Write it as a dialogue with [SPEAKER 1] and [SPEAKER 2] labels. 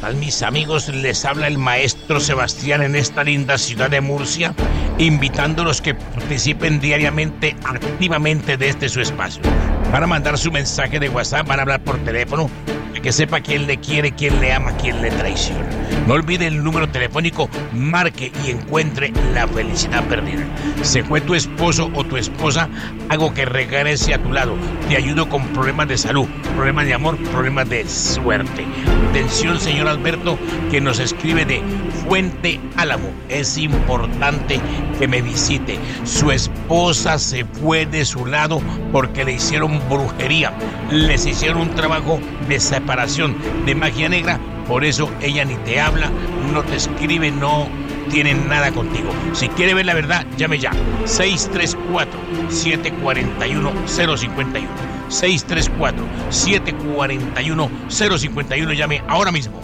[SPEAKER 1] tal, mis amigos? Les habla el maestro Sebastián en esta linda ciudad de Murcia, invitándolos que participen diariamente, activamente de este su espacio. Van a mandar su mensaje de WhatsApp, van a hablar por teléfono, que sepa quién le quiere, quién le ama, quién le traiciona. No olvide el número telefónico, marque y encuentre la felicidad perdida. Se fue tu esposo o tu esposa, hago que regrese a tu lado. Te ayudo con problemas de salud, problemas de amor, problemas de suerte. Atención, señor Alberto, que nos escribe de Fuente Álamo. Es importante que me visite. Su esposa se fue de su lado porque le hicieron brujería. Les hicieron un trabajo de separación, de magia negra. Por eso ella ni te habla, no te escribe, no tiene nada contigo. Si quiere ver la verdad, llame ya. 634-741-051. 634-741-051. Llame ahora mismo.